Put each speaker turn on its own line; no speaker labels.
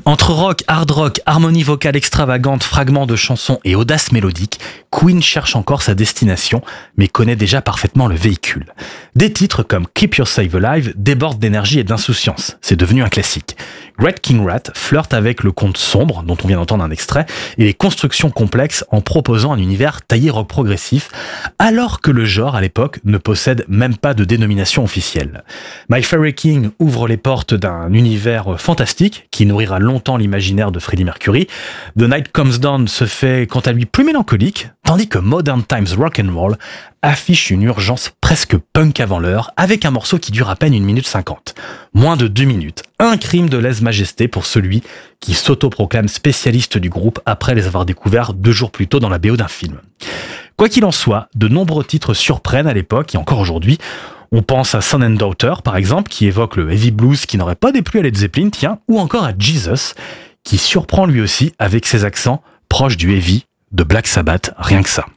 Entre rock, hard rock, harmonie vocale extravagante, fragments de chansons et audace mélodique, Queen cherche encore sa destination, mais connaît déjà parfaitement le véhicule. Des titres comme Keep Yourself Alive débordent d'énergie et d'insouciance. C'est devenu un classique. Great King Rat flirte avec le conte sombre, dont on vient d'entendre un extrait, et les constructions complexes en proposant un univers taillé rock progressif, alors que le genre, à l'époque, ne possède même pas de dénomination officielle. My Fairy King ouvre les portes d'un univers fantastique qui nourrira longtemps l'imaginaire de Freddie Mercury. The Night Comes Down se fait quant à lui plus mélancolique, tandis que Modern Times Rock'n'Roll affiche une urgence presque punk avant l'heure, avec un morceau qui dure à peine 1 minute 50. Moins de 2 minutes. Un crime de lèse-majesté pour celui qui s'autoproclame spécialiste du groupe après les avoir découverts 2 jours plus tôt dans la BO d'un film. Quoi qu'il en soit, de nombreux titres surprennent à l'époque et encore aujourd'hui. On pense à Son and Daughter, par exemple, qui évoque le heavy blues qui n'aurait pas déplu à Led Zeppelin, tiens, ou encore à Jesus, qui surprend lui aussi avec ses accents proches du heavy de Black Sabbath, rien que ça.